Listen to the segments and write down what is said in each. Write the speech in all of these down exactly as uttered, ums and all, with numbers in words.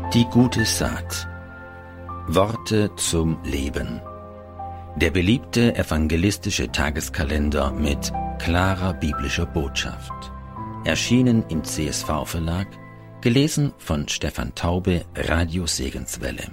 Die gute Saat. Worte zum Leben. Der beliebte evangelistische Tageskalender mit klarer biblischer Botschaft. Erschienen im C S V-Verlag, gelesen von Stefan Taube, Radio Segenswelle.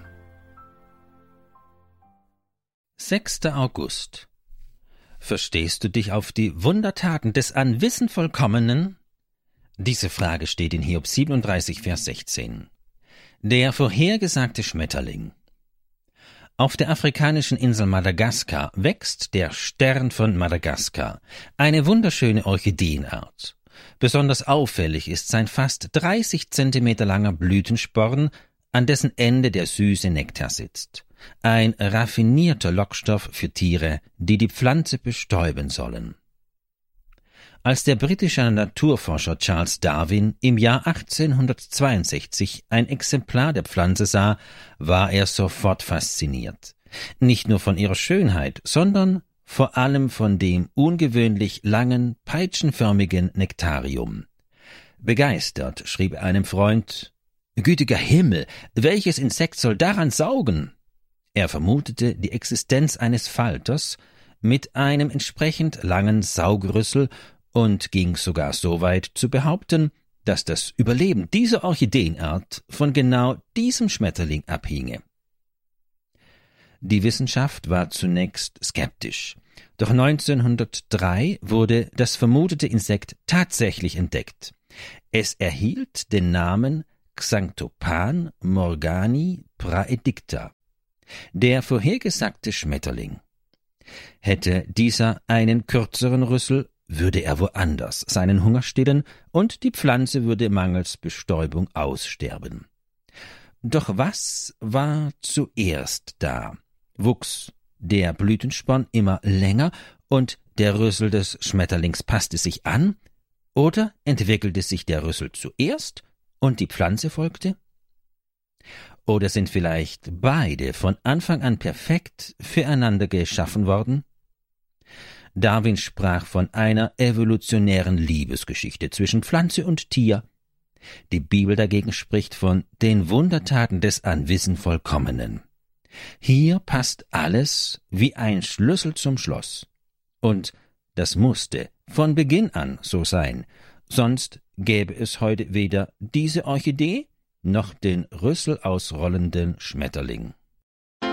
sechster August. Verstehst du dich auf die Wundertaten des an Wissen Vollkommenen? Diese Frage steht in Hiob siebenunddreißig, Vers sechzehn. Der vorhergesagte Schmetterling. Auf der afrikanischen Insel Madagaskar wächst der Stern von Madagaskar, eine wunderschöne Orchideenart. Besonders auffällig ist sein fast dreißig Zentimeter langer Blütensporn, an dessen Ende der süße Nektar sitzt. Ein raffinierter Lockstoff für Tiere, die die Pflanze bestäuben sollen. Als der britische Naturforscher Charles Darwin im Jahr achtzehnhundertzweiundsechzig ein Exemplar der Pflanze sah, war er sofort fasziniert. Nicht nur von ihrer Schönheit, sondern vor allem von dem ungewöhnlich langen, peitschenförmigen Nektarium. Begeistert schrieb er einem Freund: »Gütiger Himmel, welches Insekt soll daran saugen?« Er vermutete die Existenz eines Falters mit einem entsprechend langen Saugrüssel und ging sogar so weit zu behaupten, dass das Überleben dieser Orchideenart von genau diesem Schmetterling abhinge. Die Wissenschaft war zunächst skeptisch, doch neunzehnhundertdrei wurde das vermutete Insekt tatsächlich entdeckt. Es erhielt den Namen Xanthopan morgani praedicta, der vorhergesagte Schmetterling. Hätte dieser einen kürzeren Rüssel, würde er woanders seinen Hunger stillen und die Pflanze würde mangels Bestäubung aussterben. Doch was war zuerst da? Wuchs der Blütensporn immer länger und der Rüssel des Schmetterlings passte sich an? Oder entwickelte sich der Rüssel zuerst und die Pflanze folgte? Oder sind vielleicht beide von Anfang an perfekt füreinander geschaffen worden? Darwin sprach von einer evolutionären Liebesgeschichte zwischen Pflanze und Tier. Die Bibel dagegen spricht von den Wundertaten des an Wissen Vollkommenen. Hier passt alles wie ein Schlüssel zum Schloss. Und das musste von Beginn an so sein, sonst gäbe es heute weder diese Orchidee noch den Rüssel ausrollenden Schmetterling.